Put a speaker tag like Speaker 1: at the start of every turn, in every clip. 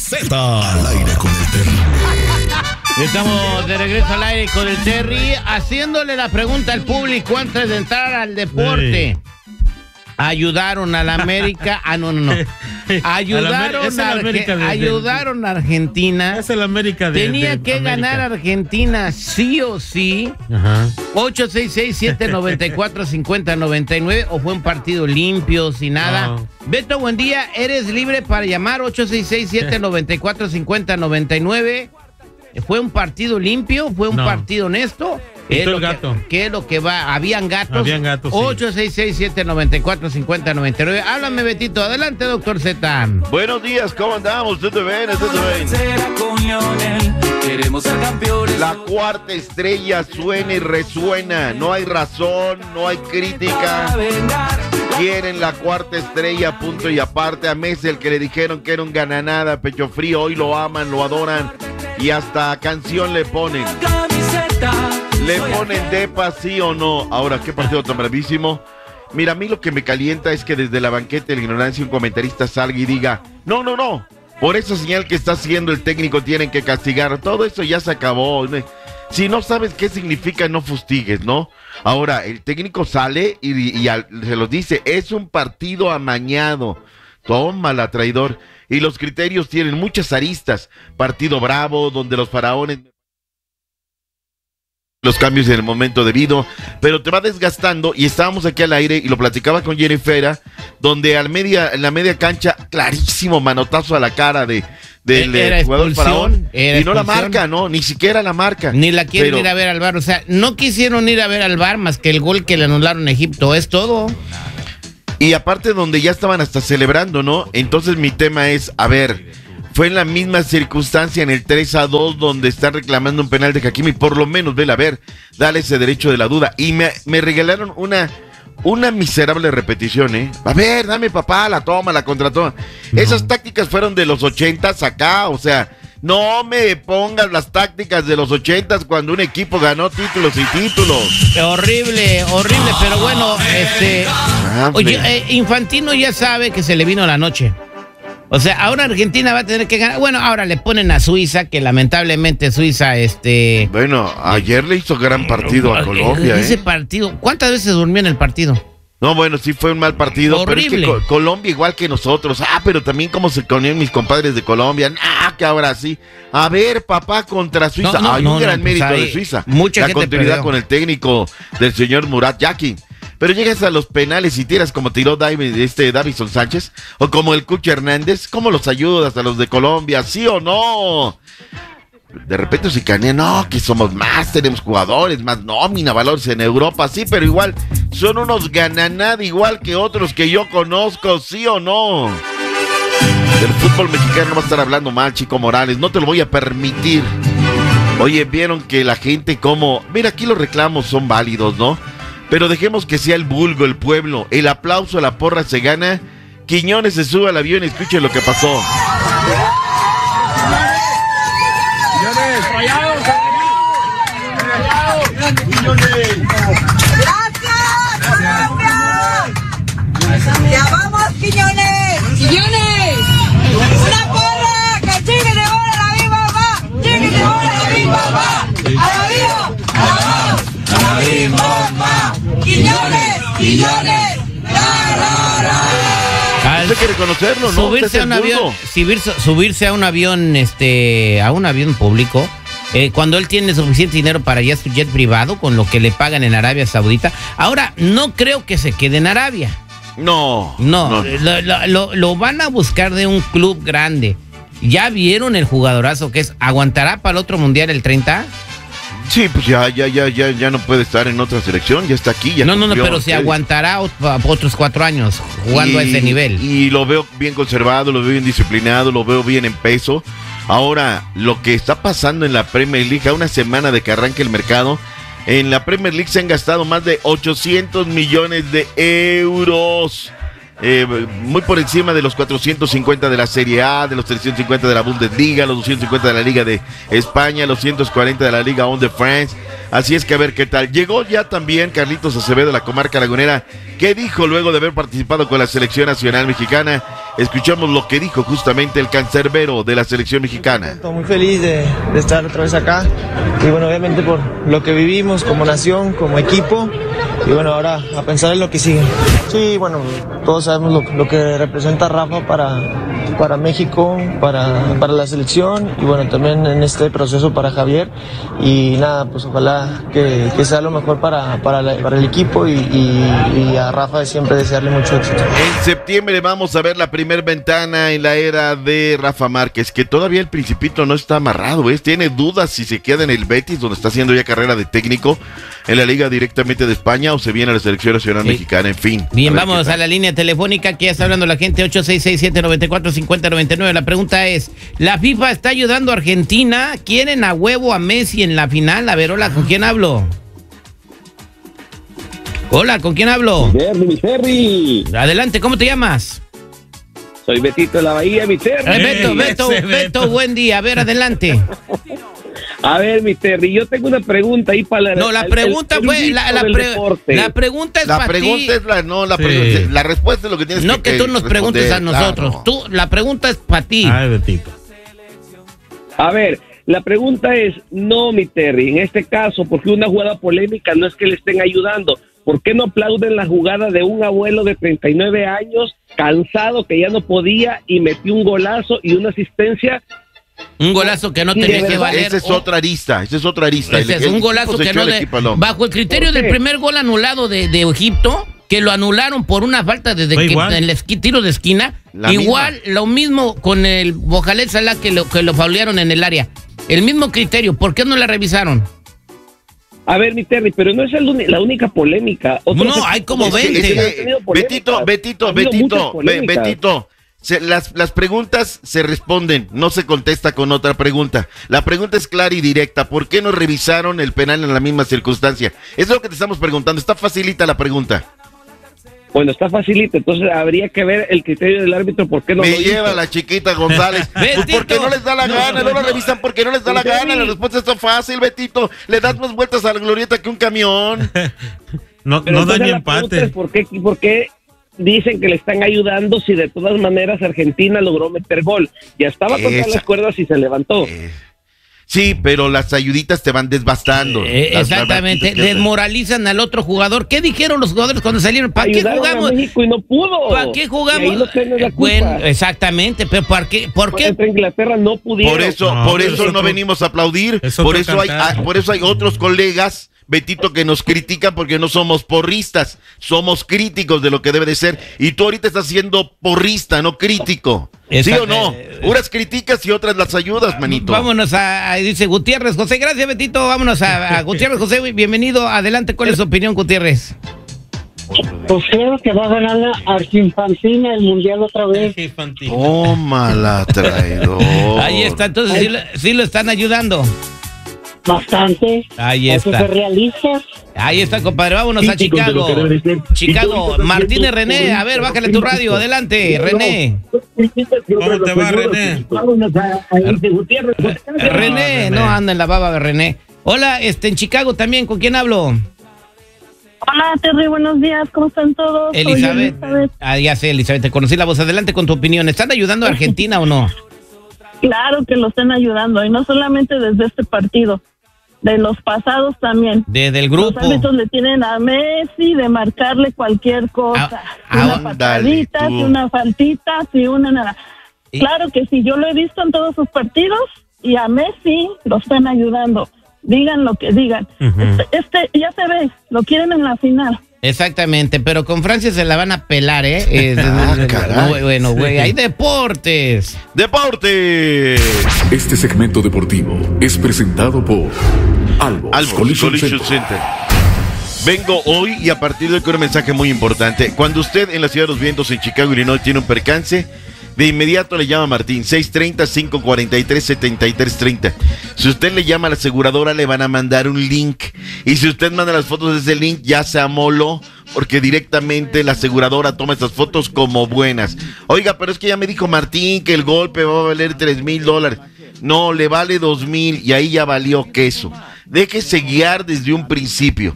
Speaker 1: Z. Al aire con el Terry.
Speaker 2: Estamos de regreso al aire con el Terry, haciéndole la pregunta al público antes de entrar al deporte. Sí. Ayudaron a la América. Ayudaron a Argentina.
Speaker 3: Es el América de
Speaker 2: Tenía que
Speaker 3: América.
Speaker 2: ganar Argentina sí o sí. Ajá. 866-794-5099. O fue un partido limpio, sin nada. No. Beto, buen día. Eres libre para llamar 866-794-5099. ¿Fue un partido limpio? ¿Fue un partido honesto? ¿Qué es lo que va? ¿Habían gatos?
Speaker 3: Habían gatos, sí.
Speaker 2: 866-794-5099. Háblame, Betito. Adelante, doctor Z.
Speaker 4: Buenos días, ¿cómo andamos? ¿Todo bien?
Speaker 5: Queremos ser campeones.
Speaker 4: La cuarta estrella suena y resuena. No hay razón, no hay crítica. Quieren la cuarta estrella, punto y aparte. A Messi, el que le dijeron que era un gananada, pecho frío, hoy lo aman, lo adoran. Y hasta canción le ponen. Le ponen depa, sí o no. Ahora, qué partido tan bravísimo. Mira, a mí lo que me calienta es que desde la banqueta de la ignorancia un comentarista salga y diga, no, por esa señal que está haciendo el técnico tienen que castigar. Todo eso ya se acabó. Si no sabes qué significa, no fustigues, ¿no? Ahora, el técnico sale y se los dice, es un partido amañado. Tómala, traidor. Y los criterios tienen muchas aristas. Partido bravo, donde los faraones... los cambios en el momento debido, pero te va desgastando. Y estábamos aquí al aire y lo platicaba con Jennifer, donde en la media cancha, clarísimo manotazo a la cara del jugador faraón, y no la marca, no, ni siquiera la marca.
Speaker 2: Ni la quieren ir a ver al VAR, o sea, no quisieron ir a ver al VAR más que el gol que le anularon a Egipto, es todo.
Speaker 4: Y aparte donde ya estaban hasta celebrando, ¿no? Entonces mi tema es, a ver, fue en la misma circunstancia en el 3-2 donde están reclamando un penal de Hakimi, por lo menos, vela, a ver, dale ese derecho de la duda. Y me regalaron una miserable repetición, ¿eh? A ver, dame papá, la toma, la contratoma. No. Esas tácticas fueron de los 80s acá, o sea, no me pongas las tácticas de los 80s cuando un equipo ganó títulos y títulos.
Speaker 2: Horrible, pero bueno, oye, Infantino ya sabe que se le vino la noche. O sea, ahora Argentina va a tener que ganar. Bueno, ahora le ponen a Suiza, que lamentablemente Suiza,
Speaker 4: Bueno, ayer le hizo gran partido a Colombia,
Speaker 2: Ese partido, ¿cuántas veces durmió en el partido?
Speaker 4: No, bueno, sí fue un mal partido.
Speaker 2: Horrible.
Speaker 4: Pero es que Colombia igual que nosotros. Pero también como se ponían mis compadres de Colombia. Que ahora sí. A ver, papá, contra Suiza. Hay un gran mérito de Suiza.
Speaker 2: Mucha
Speaker 4: la continuidad con el técnico del señor Murat Yakin. Pero llegas a los penales y tiras como tiró Davison Sánchez o como el Cucho Hernández. ¿Cómo los ayudas a los de Colombia? ¿Sí o no? De repente se canean, no, que somos más, tenemos jugadores, más nómina, valores en Europa, sí, pero igual son unos gananada igual que otros que yo conozco, ¿sí o no? Del fútbol mexicano no va a estar hablando mal, Chico Morales, no te lo voy a permitir. Oye, vieron que la gente como... Mira, aquí los reclamos son válidos, ¿no? Pero dejemos que sea el vulgo, el pueblo, el aplauso a la porra se gana. Quiñones se sube al avión y escuchen lo que pasó.
Speaker 6: ¡Ya vamos, Quiñones! ¡Quiñones! ¡Una porra! ¡Que chique de bola la viva, mamá! ¡Chique de bola la viva, mamá! ¡A la viva! ¡A la viva, mamá! ¡Quiñones! ¡Quiñones!
Speaker 4: Hay que reconocerlo, ¿no?
Speaker 2: Subirse a un avión, a un avión público. Cuando él tiene suficiente dinero para ya su jet privado, con lo que le pagan en Arabia Saudita. Ahora, no creo que se quede en Arabia.
Speaker 4: No.
Speaker 2: Lo van a buscar de un club grande. ¿Ya vieron el jugadorazo que es? ¿Aguantará para el otro mundial el 30?
Speaker 4: Sí, pues ya no puede estar en otra selección, ya está aquí. Ya
Speaker 2: no, pero se aguantará otros 4 años jugando a ese nivel.
Speaker 4: Y lo veo bien conservado, lo veo bien disciplinado, lo veo bien en peso. Ahora, lo que está pasando en la Premier League, a una semana de que arranque el mercado, en la Premier League se han gastado más de 800 millones de euros. muy por encima de los 450 de la Serie A, de los 350 de la Bundesliga, los 250 de la Liga de España, los 140 de la Liga 1 de France. Así es que a ver qué tal. Llegó ya también Carlitos Acevedo de la comarca lagunera. ¿Qué dijo luego de haber participado con la selección nacional mexicana? Escuchamos lo que dijo justamente el cancerbero de la selección mexicana.
Speaker 3: Estoy muy feliz de estar otra vez acá y bueno, obviamente por lo que vivimos como nación, como equipo, y bueno, ahora a pensar en lo que sigue. Sí, bueno, todos sabemos lo que representa Rafa para México, para la selección y bueno, también en este proceso para Javier, y nada, pues ojalá que sea lo mejor para el equipo y a Rafa siempre desearle mucho éxito.
Speaker 4: En septiembre vamos a ver la primer ventana en la era de Rafa Márquez, que todavía el Principito no está amarrado, tiene dudas si se queda en el Betis, donde está haciendo ya carrera de técnico, en la liga directamente de España, o se viene a la selección nacional mexicana, en fin.
Speaker 2: Bien, vamos a la línea telefónica que ya está hablando la gente, 8667-945099. La pregunta es, ¿la FIFA está ayudando a Argentina? ¿Quieren a huevo a Messi en la final? A ver, hola, ¿con quién hablo? Hola, ¿con quién hablo?
Speaker 7: Mi Ferry.
Speaker 2: Adelante, ¿cómo te llamas?
Speaker 7: Soy Betito de la Bahía, mi Ferry.
Speaker 2: Beto, buen día. A ver, adelante.
Speaker 7: A ver, mi Terry, yo tengo una pregunta ahí para
Speaker 2: No, la pregunta fue la pregunta es para ti.
Speaker 4: La respuesta es lo que tienes
Speaker 2: no que tú nos preguntes a nosotros.
Speaker 4: Claro.
Speaker 2: La pregunta es para ti.
Speaker 8: Ay, Betito.
Speaker 7: A ver, la pregunta es, no, mi Terry, en este caso, porque una jugada polémica no es que le estén ayudando. ¿Por qué no aplauden la jugada de un abuelo de 39 años, cansado, que ya no podía, y metió un golazo y una asistencia?
Speaker 2: Un golazo que no tenía que valer.
Speaker 4: Esa es otra arista.
Speaker 2: Ese es un golazo que no bajo el criterio del primer gol anulado de Egipto, que lo anularon por una falta en el tiro de esquina. Lo mismo con el Mohamed Salah que lo faulearon en el área. El mismo criterio. ¿Por qué no la revisaron?
Speaker 7: A ver, mi Terry, pero no es la única polémica.
Speaker 2: Hay como 20.
Speaker 4: Betito. Las preguntas se responden, no se contesta con otra pregunta. La pregunta es clara y directa. ¿Por qué no revisaron el penal en la misma circunstancia? Es lo que te estamos preguntando. Está facilita la pregunta.
Speaker 7: Bueno, está facilito, entonces habría que ver el criterio del árbitro. ¿Por qué no
Speaker 4: me
Speaker 7: lo
Speaker 4: lleva la chiquita González? Pues porque no les da la gana, no lo revisan porque no les da la gana. La respuesta está fácil, Betito. Le das más vueltas a la glorieta que un camión.
Speaker 8: no daña empate.
Speaker 7: ¿Por qué dicen que le están ayudando si de todas maneras Argentina logró meter gol? Ya estaba con todas las cuerdas y se levantó.
Speaker 4: Sí, pero las ayuditas te van desbastando.
Speaker 2: Exactamente, desmoralizan al otro jugador. ¿Qué dijeron los jugadores cuando salieron? ¿Para qué jugamos?
Speaker 7: A México y no pudo.
Speaker 2: ¿Para qué jugamos?
Speaker 7: Y ahí no tiene la culpa.
Speaker 2: Bueno, exactamente, pero ¿por qué?
Speaker 7: Entre Inglaterra no pudieron.
Speaker 4: Por eso no venimos a aplaudir. Por eso hay otros colegas, Betito, que nos critican porque no somos porristas, somos críticos de lo que debe de ser. Y tú ahorita estás siendo porrista, no crítico. ¿Sí o no? Unas criticas y otras las ayudas, manito.
Speaker 2: Vámonos dice Gutiérrez José. Gracias, Betito. Vámonos a Gutiérrez José. Bienvenido. Adelante, ¿cuál es su opinión, Gutiérrez?
Speaker 9: Pues creo que va a ganar la Argentina el mundial otra vez.
Speaker 4: Tómala, traidor.
Speaker 2: Ahí está, entonces sí lo están ayudando.
Speaker 9: Bastante.
Speaker 2: Ahí está.
Speaker 9: Hay que ser realistas.
Speaker 2: Ahí está, compadre. Vámonos a Chicago. Chicago, Martínez René. A ver, bájale tu radio. Adelante, René.
Speaker 8: ¿Cómo te va, René?
Speaker 2: René, no anda en la baba de René. Hola, en Chicago también. ¿Con quién hablo?
Speaker 10: Hola, Terry, buenos días. ¿Cómo están todos?
Speaker 2: Elizabeth. Ya sé, Elizabeth. Te conocí la voz. Adelante con tu opinión. ¿Están ayudando a Argentina o no?
Speaker 10: Claro que lo están ayudando. Y no solamente desde este partido. De los pasados también.
Speaker 2: Desde el grupo.
Speaker 10: Los árbitros le tienen a Messi de marcarle cualquier cosa. Una patadita, si una faltita, si una nada. Claro que sí, yo lo he visto en todos sus partidos y a Messi lo están ayudando. Digan lo que digan. Ya se ve, lo quieren en la final.
Speaker 2: Exactamente, pero con Francia se la van a pelar, bueno, güey, hay deportes.
Speaker 4: ¡Deportes!
Speaker 1: Este segmento deportivo es presentado por Albos Collision Center.
Speaker 4: Vengo hoy y a partir de hoy con un mensaje muy importante. Cuando usted en la Ciudad de los Vientos, en Chicago, Illinois, tiene un percance, de inmediato le llama a Martín, 630-543-7330. Si usted le llama a la aseguradora, le van a mandar un link. Y si usted manda las fotos de ese link, ya se amoló, porque directamente la aseguradora toma esas fotos como buenas. Oiga, pero es que ya me dijo Martín que el golpe va a valer $3,000. No, le vale 2,000 y ahí ya valió queso. Déjese guiar desde un principio.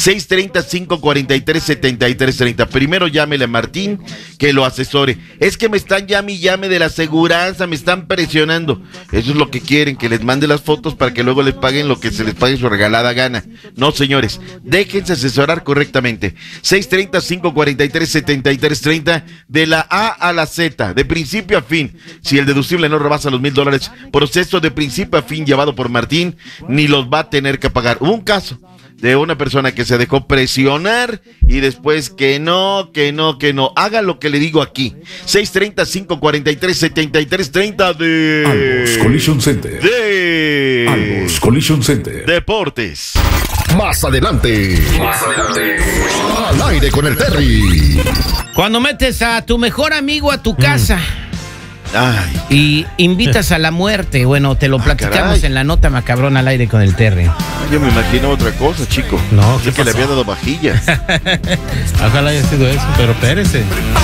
Speaker 4: 630-543-7330. Primero llámele a Martín que lo asesore. Es que me están llame y llame de la aseguranza, me están presionando. Eso es lo que quieren, que les mande las fotos para que luego les paguen lo que se les pague su regalada gana. No, señores, déjense asesorar correctamente. 630-543-7330. De la A a la Z, de principio a fin. Si el deducible no rebasa los $1,000, proceso de principio a fin llevado por Martín, ni los va a tener que pagar. Hubo un caso de una persona que se dejó presionar y después que no. Haga lo que le digo aquí. 630-543-7330 de
Speaker 1: Albus Collision Center.
Speaker 4: De
Speaker 1: Albus Collision Center.
Speaker 4: Deportes.
Speaker 11: Más adelante. Al aire con el Terry.
Speaker 2: Cuando metes a tu mejor amigo a tu casa.
Speaker 4: Ay.
Speaker 2: Y invitas a la muerte. Bueno, te lo platicamos en la nota macabrona al aire con el Terry.
Speaker 4: Yo me imagino otra cosa, chico.
Speaker 8: No,
Speaker 4: ¿qué que le había dado vajillas?
Speaker 8: Ojalá haya sido eso, pero espérese.